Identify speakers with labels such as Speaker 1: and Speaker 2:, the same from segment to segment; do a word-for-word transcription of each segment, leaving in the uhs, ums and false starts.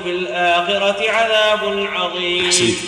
Speaker 1: في الآخرة عذاب عظيم.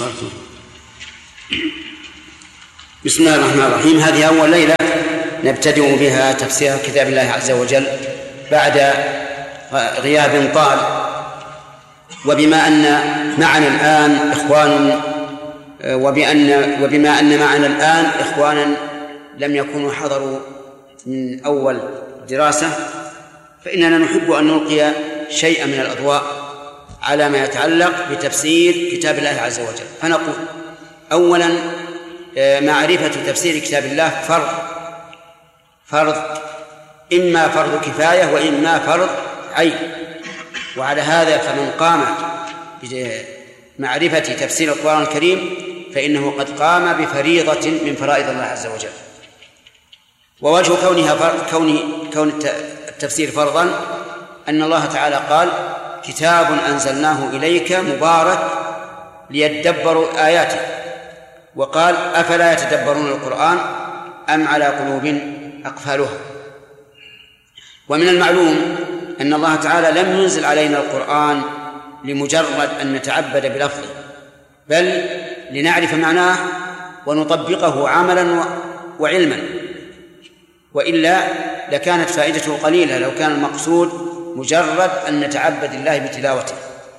Speaker 2: بسم الله الرحمن الرحيم. هذه أول ليلة نبتدئ بها تفسير كتاب الله عز وجل بعد غياب طال، وبما أن معنا الآن إخوان وبأن وبما أن معنا الآن إخوانا لم يكونوا حضروا من أول دراسة، فإننا نحب أن نلقي شيئا من الأضواء على ما يتعلق بتفسير كتاب الله عز وجل. فنقول أولا معرفة تفسير كتاب الله فرض فرض إما فرض كفاية وإما فرض عين، وعلى هذا فمن قام بمعرفة تفسير القرآن الكريم فإنه قد قام بفريضة من فرائض الله عز وجل. ووجه كونها فرض كون كون التفسير فرضا أن الله تعالى قال: كتاب أنزلناه إليك مبارك ليدبروا آياته، وقال: أفلا يتدبرون القرآن أم على قلوب أقفالها. ومن المعلوم أن الله تعالى لم ينزل علينا القرآن لمجرد أن نتعبد بلفظه، بل لنعرف معناه ونطبقه عملا وعلما، وإلا لكانت فائدته قليلة لو كان المقصود مجرد أن نتعبد الله بتلاوته.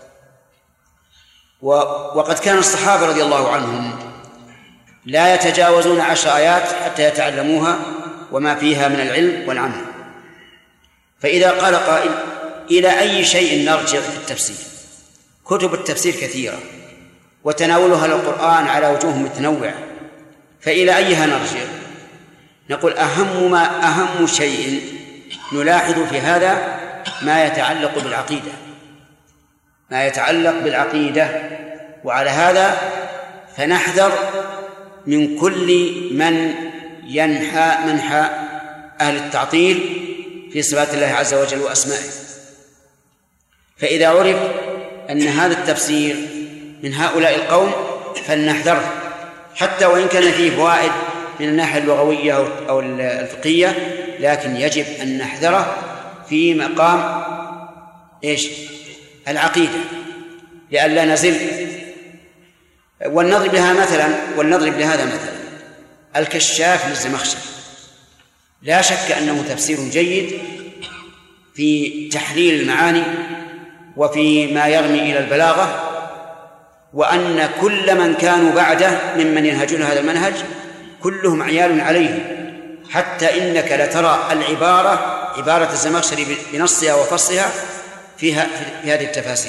Speaker 2: وقد كان الصحابة رضي الله عنهم لا يتجاوزون عشر آيات حتى يتعلموها وما فيها من العلم والعمل. فإذا قال قائل: إلى أي شيء نرجع في التفسير؟ كتب التفسير كثيرة وتناولها للقرآن على وجوه متنوعة، فإلى أيها نرجع؟ نقول أهم ما أهم شيء نلاحظ في هذا ما يتعلق بالعقيدة ما يتعلق بالعقيدة وعلى هذا فنحذر من كل من ينحى منحى أهل التعطيل في صفات الله عز وجل وأسمائه. فإذا عرف أن هذا التفسير من هؤلاء القوم فلنحذره، حتى وإن كان فيه فوائد من الناحية اللغوية أو الفقهية، لكن يجب أن نحذره في مقام إيش؟ العقيدة، لئلا نزل. ولنضرب لها مثلا ولنضرب لهذا مثلا الكشاف للزمخشري، لا شك أنه تفسير جيد في تحليل المعاني وفي ما يرمي إلى البلاغة، وأن كل من كانوا بعده ممن ينهجون هذا المنهج كلهم عيال عليه، حتى إنك لترى العبارة عبارة الزمخشري بنصها وفصلها فيها في هذه التفاسير.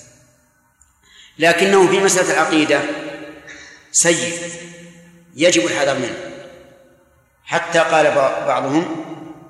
Speaker 2: لكنه في مسألة العقيدة سيء يجب الحذر منه، حتى قال بعضهم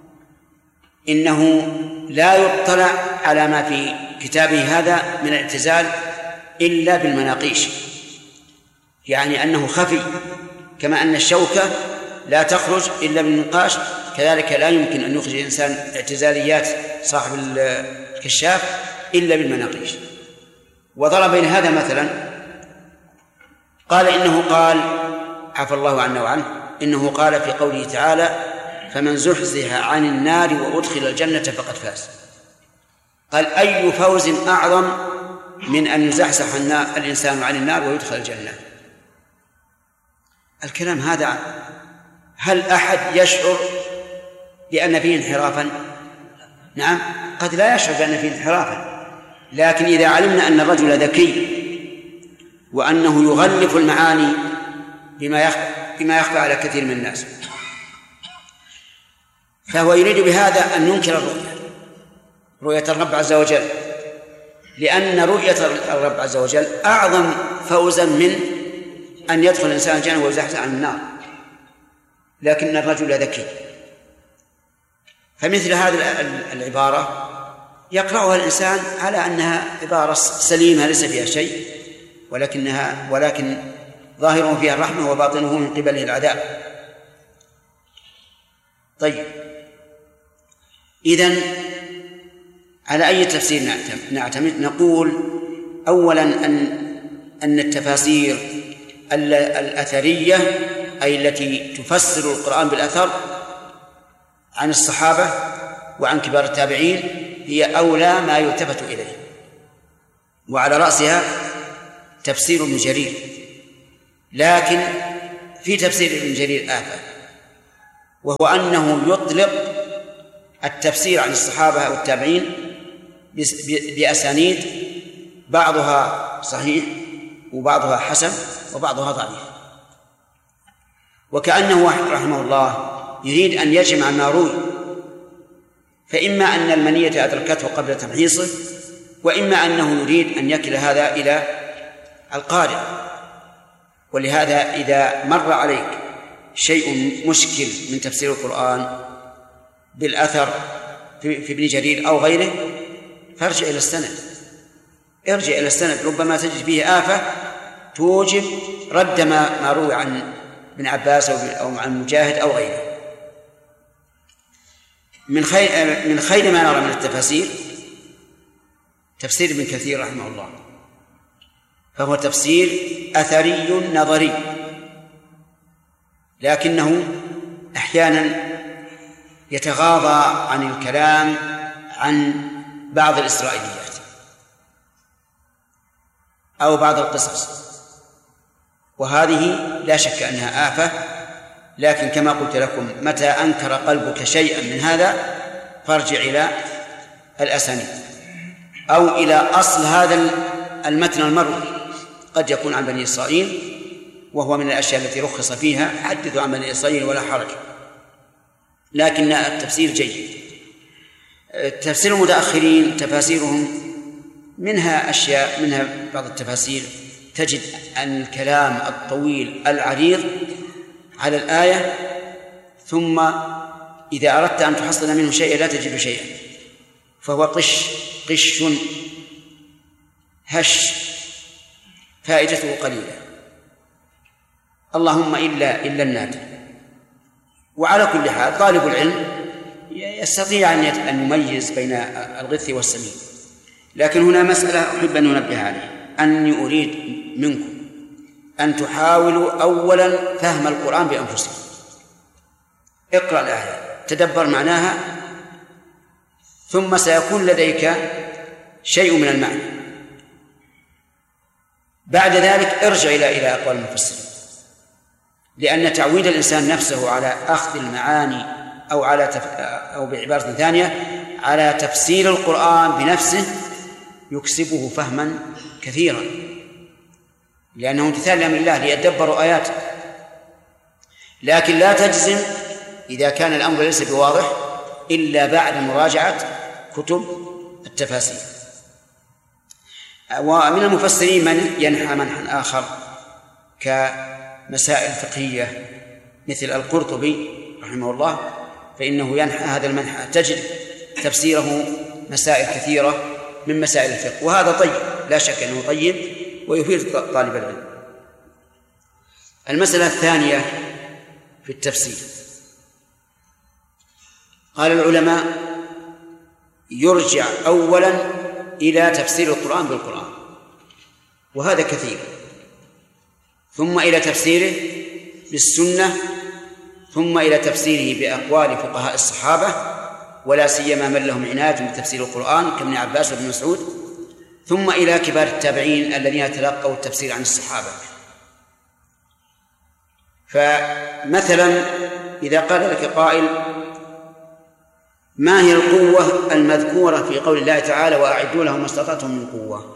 Speaker 2: إنه لا يطلع على ما في كتابه هذا من الاعتزال إلا بالمناقيش، يعني أنه خفي، كما أن الشوكة لا تخرج إلا بالنقاش، كذلك لا يمكن أن يخرج الإنسان اعتزاليات صاحب الكشاف إلا بالمناقيش. وضرب بين هذا مثلا، قال إنه قال عفى الله عنا وعنه إنه قال في قوله تعالى: فمن زحزح عن النار وأدخل الجنة فقد فاز. قال: أي فوز أعظم من أن يزحزح الإنسان عن النار ويدخل الجنة؟ الكلام هذا هل أحد يشعر بأن فيه انحرافا؟ نعم، قد لا يشعر بأن فيه انحرافا، لكن إذا علمنا أن الرجل ذكي وأنه يغلف المعاني بما يخفى, بما يخفى على كثير من الناس، فهو يريد بهذا أن ينكر الرؤية رؤية الرب عز وجل، لأن رؤية الرب عز وجل أعظم فوزا من أن يدخل الإنسان الجنة ويزحزح عن النار. لكن الرجل ذكي، فمثل هذه العبارة يقرأها الإنسان على أنها عبارة سليمة ليس فيها شيء، ولكنها ولكن ظاهره فيها الرحمة وباطنه من قبله العذاب. طيب، إذن على أي تفسير نعتمد؟ نقول أولا أن أن التفاسير الأثرية، أي التي تفسر القرآن بالأثر عن الصحابة وعن كبار التابعين، هي أولى ما يلتفت إليه، وعلى رأسها تفسير ابن جرير، لكن في تفسير ابن جرير آفة، وهو أنه يطلق التفسير عن الصحابة والتابعين بأسانيد بعضها صحيح وبعضها حسن وبعضها ضعيف، وكأنه رحمه الله يريد أن يجمع ما روي، فإما أن المنية أدركته قبل تمحيصه، وإما أنه يريد أن يكل هذا إلى القارئ. ولهذا إذا مر عليك شيء مشكل من تفسير القرآن بالأثر في ابن جرير أو غيره فارجع إلى السند، ارجع إلى السند، ربما تجد فيه آفة توجب رد ما ما روي عن ابن عباس أو عن مجاهد أو غيره. من خير من خير ما نرى من التفاسير تفسير ابن كثير رحمه الله، فهو تفسير أثري نظري، لكنه أحيانا يتغاضى عن الكلام عن بعض الإسرائيليات أو بعض القصص، وهذه لا شك أنها آفة. لكن كما قلت لكم متى أنكر قلبك شيئا من هذا فارجع إلى الأسانيد أو إلى أصل هذا المتن المروي، قد يكون عن بني إسرائيل وهو من الأشياء التي رخص فيها، حدثوا عن بني إسرائيل ولا حرج، لكن التفسير جيد. تفسير المتأخرين تفاسيرهم منها أشياء، منها بعض التفاسير تجد أن الكلام الطويل العريض على الآية، ثم إذا أردت أن تحصل منه شيئا لا تجد شيئا، فهو قش قش هش، فائدته قليلة، اللهم إلا إلا النادر. وعلى كل حال طالب العلم يستطيع أن يميز بين الغث والسمين. لكن هنا مسألة أحب أن أنبه عليها، أني أريد منكم أن تحاولوا أولا فهم القرآن بأنفسكم. اقرأ الآية، تدبر معناها، ثم سيكون لديك شيء من المعنى. بعد ذلك ارجع إلى إلى أقوال المفسرين، لأن تعويد الإنسان نفسه على أخذ المعاني أو على تف... أو بعبارة ثانية على تفسير القرآن بنفسه يكسبه فهما كثيرا، لأنه امتثال لأمر الله ليدبروا آياته. لكن لا تجزم إذا كان الأمر ليس بواضح إلا بعد مراجعة كتب التفاسير. ومن المفسرين من ينحى منحا آخر كمسائل فقهية مثل القرطبي رحمه الله، فإنه ينحى هذا المنحى، تجد تفسيره مسائل كثيرة من مسائل الفقه، وهذا طيب، لا شك أنه طيب ويفيد طالب العلم. المسألة الثانية في التفسير، قال العلماء يرجع أولا إلى تفسير القرآن بالقرآن، وهذا كثير، ثم إلى تفسيره بالسنة، ثم إلى تفسيره بأقوال فقهاء الصحابة، ولا سيما من لهم عناية بتفسير القرآن كابن عباس وابن مسعود، ثم إلى كبار التابعين الذين تلقوا التفسير عن الصحابة. فمثلا إذا قال لك قائل ما هي القوة المذكورة في قول الله تعالى وأعدوا لهم ما استطعتم من قوة،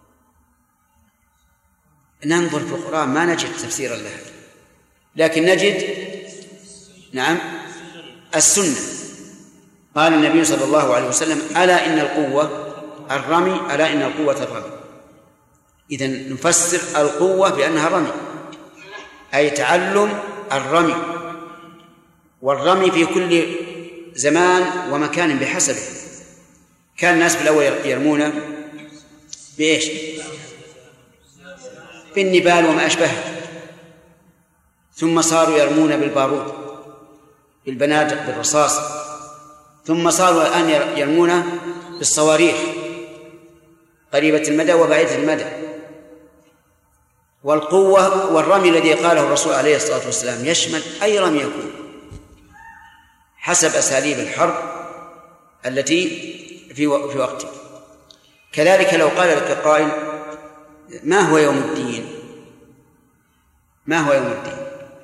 Speaker 2: ننظر في القرآن ما نجد تفسيرا لها، لكن نجد نعم السنة. قال النبي صلى الله عليه وسلم ألا إن القوة الرمي، ألا إن القوة الرمي. إذن نفسر القوة بأنها رمي، أي تعلم الرمي، والرمي في كل زمان ومكان بحسبه. كان الناس بالأول يرمون بإيش؟ بالنبال وما أشبهه، ثم صاروا يرمون بالبارود، بالبنادق، بالرصاص، ثم صاروا الآن يرمون بالصواريخ قريبة المدى وبعيدة المدى. والقوة والرمي الذي قاله الرسول عليه الصلاة والسلام يشمل أي رمي يكون حسب أساليب الحرب التي في في وقته. كذلك لو قال لك قائل ما هو يوم الدين؟ ما هو يوم الدين؟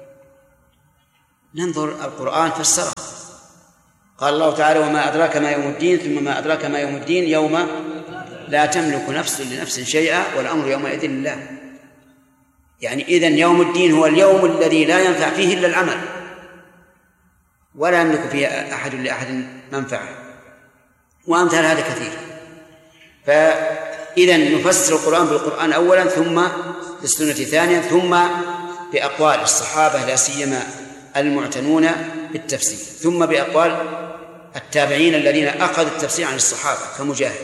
Speaker 2: ننظر القرآن فسره. قال الله تعالى وما أدراك ما يوم الدين، ثم ما أدراك ما يوم الدين يوم لا تملك نفس لنفس شيئا والأمر يومئذ لله. يعني إذن يوم الدين هو اليوم الذي لا ينفع فيه إلا العمل ولا يملك فيه أحد لأحد منفعة، وأمثال هذا كثير. فإذن نفسر القرآن بالقرآن أولا، ثم بالسنة ثانيا، ثم بأقوال الصحابة لا سيما المعتنون بالتفسير، ثم بأقوال التابعين الذين أخذوا التفسير عن الصحابة كمجاهد.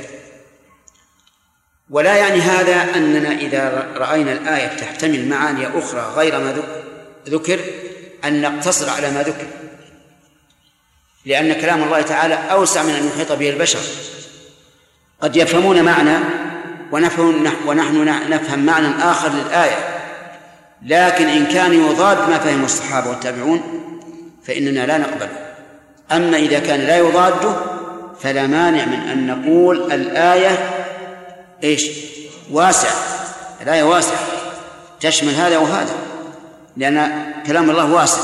Speaker 2: ولا يعني هذا أننا إذا رأينا الآية تحتمل معاني أخرى غير ما ذكر أن نقتصر على ما ذكر، لأن كلام الله تعالى أوسع من أن يحيط به البشر. قد يفهمون معنى ونحن نفهم معنى آخر للآية، لكن إن كان يضاد ما فهم الصحابة والتابعون فإننا لا نقبله. أما إذا كان لا يضاده فلا مانع من أن نقول الآية إيش؟ واسع، الآية واسعة تشمل هذا وهذا، لأن كلام الله واسع.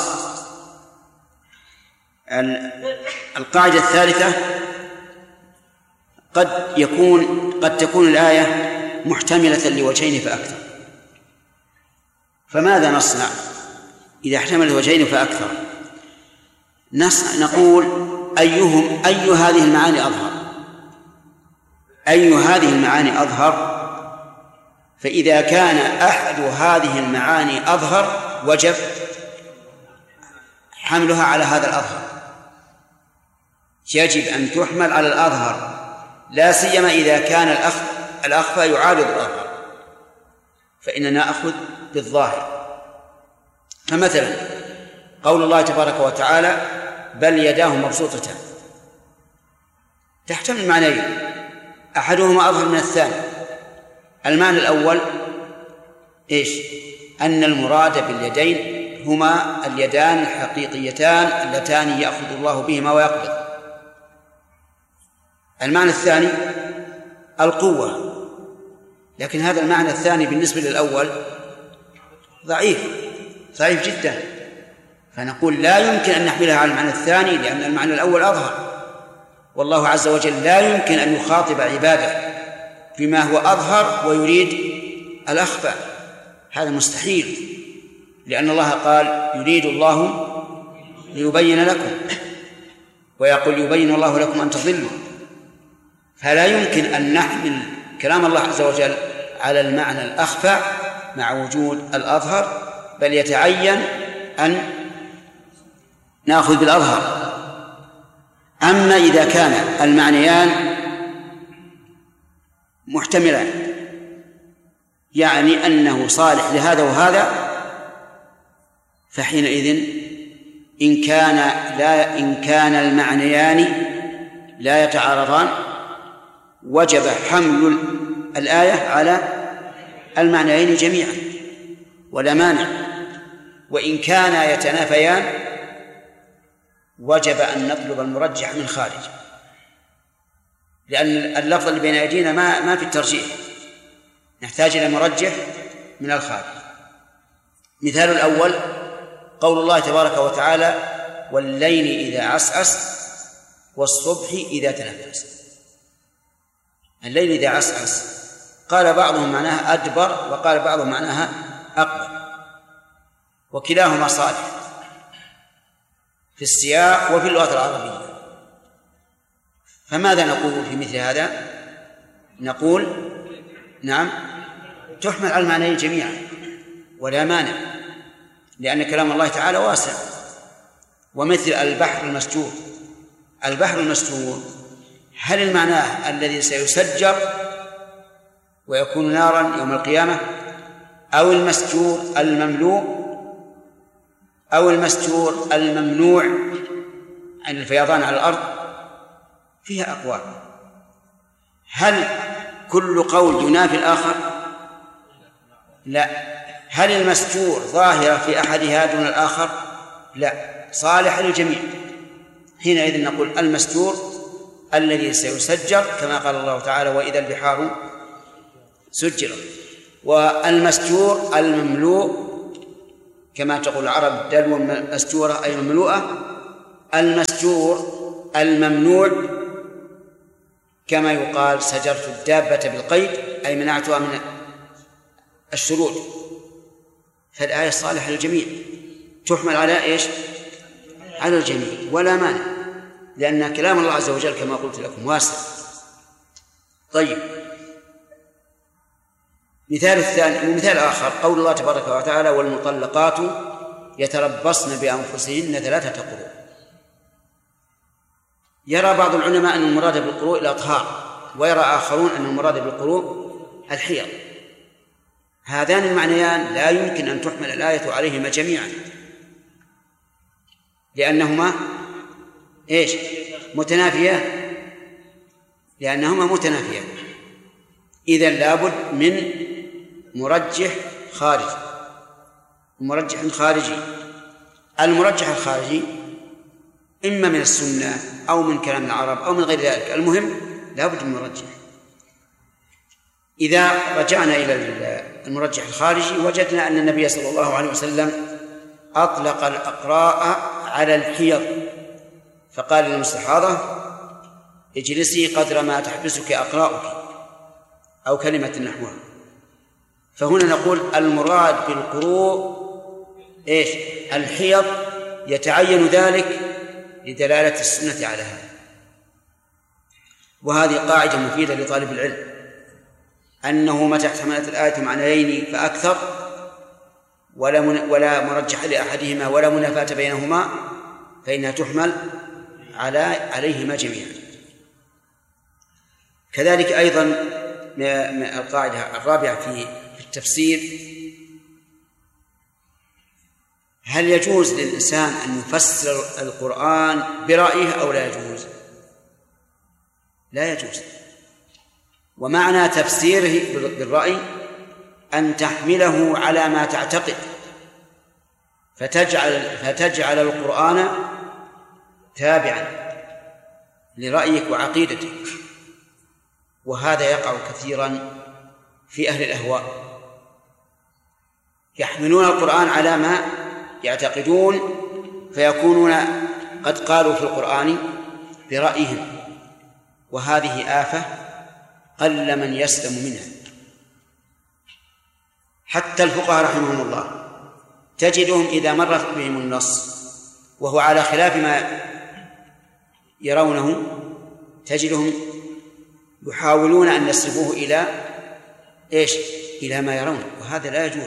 Speaker 2: القاعدة الثالثة قد يكون قد تكون الآية محتملة لوجهين فأكثر. فماذا نصنع إذا احتملت وجهين فأكثر؟ نقول أيهم أي هذه المعاني أظهر أي هذه المعاني أظهر فإذا كان أحد هذه المعاني أظهر وجب حملها على هذا الأظهر، يجب أن تحمل على الأظهر، لا سيما إذا كان الأخفى يعارض الأظهر، فإننا نأخذ بالظاهر. فمثلا قول الله تبارك وتعالى بل يداه مبسوطتان تحتمل معنيين، أحدهما أظهر من الثاني. المعنى الأول إيش؟ أن المراد باليدين هما اليدان الحقيقيتان اللتان يأخذ الله بهما ويقبض. المعنى الثاني القوة، لكن هذا المعنى الثاني بالنسبة للأول ضعيف ضعيف جدا، فنقول لا يمكن أن نحملها على المعنى الثاني لأن المعنى الأول أظهر، والله عز وجل لا يمكن أن يخاطب عباده بما هو أظهر ويريد الأخفى، هذا مستحيل، لأن الله قال يريد الله ليبين لكم، ويقول يبين الله لكم أن تضلوا، فلا يمكن أن نحمل كلام الله عز وجل على المعنى الأخفى مع وجود الأظهر، بل يتعين أن نأخذ بالأظهر. أما إذا كان المعنيان محتملان، يعني أنه صالح لهذا وهذا، فحينئذ إن كان لا إن كان المعنيان لا يتعارضان وجب حمل الآية على المعنيين جميعا ولا مانع، وإن كانا يتنافيان وجب أن نطلب المرجح من خارج، لأن اللفظ اللي بين أيدينا ما ما في الترجيح، نحتاج إلى مرجح من الخارج. مثال الأول قول الله تبارك وتعالى والليل إذا عسعس والصبح إذا تنفس. الليل إذا عسعس قال بعضهم معناها أدبر وقال بعضهم معناها أقبل، وكلاهما صالح في السياق وفي اللغة العربية. فماذا نقول في مثل هذا؟ نقول نعم تحمل على المعنيين جميعا ولا مانع، لأن كلام الله تعالى واسع. ومثل البحر المسجور، البحر المسجور هل المعنى الذي سيسجر ويكون نارا يوم القيامة، أو المسجور المملوء، أو المسجور الممنوع عن الفيضان على الأرض؟ فيها أقوال. هل كل قول ينافي الآخر؟ لا. هل المسجور ظاهرة في أحدها دون الآخر؟ لا، صالح للجميع. حينئذ نقول المسجور الذي سيسجر كما قال الله تعالى وإذا البحار سجرت. والمسجور المملوء كما تقول العرب دلو مسجورة أي مملوءة. المسجور الممنوع كما يقال سجرت الدابة بالقيد أي منعتها من الشرود. فالآية صالحة للجميع تحمل على إيش؟ على الجميع ولا مانع، لأن كلام الله عز وجل كما قلت لكم واسع. طيب، مثال الثاني ومثال آخر قول الله تبارك وتعالى والمطلقات يتربصن بأنفسهن ثلاثة قروء. يرى بعض العلماء أن المراد بالقروء الأطهار، ويرى آخرون أن المراد بالقروء الحيض. هذان المعنيان لا يمكن أن تحمل الآية عليهما جميعا، لأنهما إيش؟ متنافيان، لأنهما متنافيان. إذن لابد من مرجح خارجي، مرجح خارجي. المرجح الخارجي إما من السنة أو من كلام العرب أو من غير ذلك، المهم لابد من مرجح. إذا رجعنا إلى المرجح الخارجي وجدنا أن النبي صلى الله عليه وسلم أطلق الأقراء على الحيض، فقال للمستحاضة اجلسي قدر ما تحبسك أقراؤك أو كلمة نحوها. فهنا نقول المراد بالقروء إيش؟ الحيض، يتعين ذلك لدلالة السنة على هذا. وهذه قاعدة مفيدة لطالب العلم، أنه متى احتملت الآية معنيين فأكثر ولا ولا مرجح لأحدهما ولا منافاة بينهما فإنها تحمل على عليهما جميعا. كذلك أيضا القاعدة الرابعة في التفسير: هل يجوز للإنسان أن يفسر القرآن برأيه أو لا يجوز؟ لا يجوز. ومعنى تفسيره بالرأي أن تحمله على ما تعتقد، فتجعل فتجعل القرآن تابعا لرأيك وعقيدتك. وهذا يقع كثيرا في أهل الأهواء، يحملون القرآن على ما يعتقدون فيكونون قد قالوا في القرآن برأيهم، وهذه آفة قل من يسلم منها. حتى الفقهاء رحمهم الله تجدهم إذا مر بهم النص وهو على خلاف ما يرونه تجدهم يحاولون أن يصرفوه إلى إيش؟ إلى ما يرون، وهذا لا يجوز.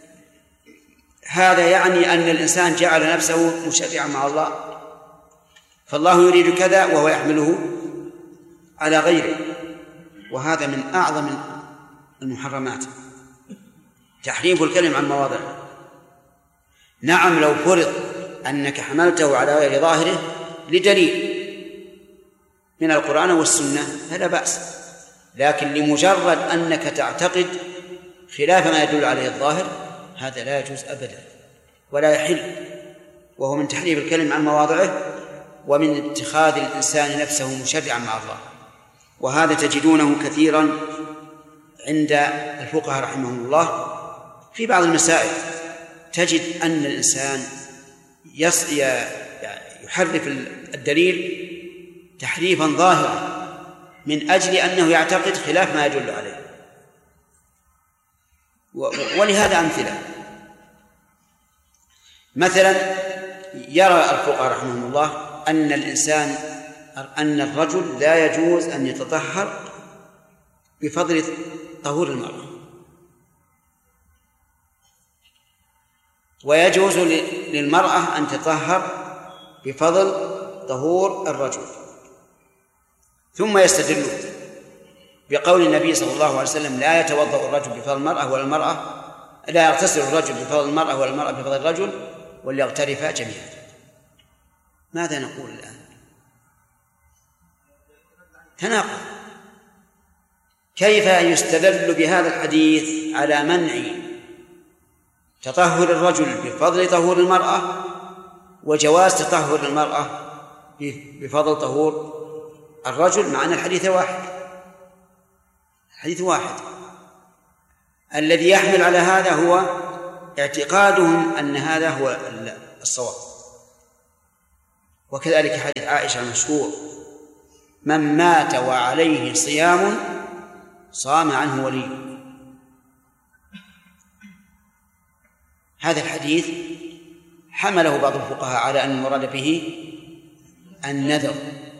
Speaker 2: هذا يعني أن الإنسان جعل نفسه مشرعا مع الله، فالله يريد كذا وهو يحمله على غيره، وهذا من أعظم المحرمات، تحريف الكلم عن مواضعه. نعم، لو فرض أنك حملته على غير ظاهره لدليل من القرآن والسنة فلا بأس، لكن لمجرد أنك تعتقد خلاف ما يدل عليه الظاهر هذا لا يجوز أبدا ولا يحل، وهو من تحريف الكلم عن مواضعه ومن اتخاذ الإنسان نفسه مشرعا مع الله. وهذا تجدونه كثيرا عند الفقهاء رحمهم الله في بعض المسائل، تجد أن الإنسان يحرف الدليل تحريفا ظاهرا من أجل أنه يعتقد خلاف ما يدل عليه. ولهذا أمثلة، مثلا يرى الفقهاء رحمهم الله أن الإنسان أن الرجل لا يجوز أن يتطهر بفضل طهور المرأة، ويجوز للمرأة أن تطهر بفضل طهور الرجل، ثم يستدلون بقول النبي صلى الله عليه وسلم لا يتوضأ الرجل بفضل المرأة ولا المرأة لا يغتسل الرجل بفضل المرأة ولا المرأة بفضل الرجل وليغترفا جميعا. ماذا نقول الآن؟ تناقض. كيف يستدل بهذا الحديث على منع تطهر الرجل بفضل طهور المرأة وجواز تطهر المرأة بفضل طهور الرجل مع أن الحديث واحد، الحديث واحد. الذي يحمل على هذا هو اعتقادهم أن هذا هو الصواب. وكذلك حديث عائشة المشهور: من مات وعليه صيام صام عنه ولي. هذا الحديث حمله بعض الفقهاء على أن المراد به النذر،